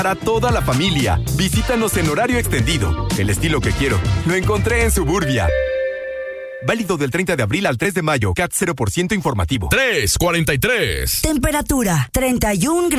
Para toda la familia. Visítanos en horario extendido. El estilo que quiero. Lo encontré en Suburbia. Válido del 30 de abril al 3 de mayo. CAT 0% informativo. 3:43. Temperatura 31 grados.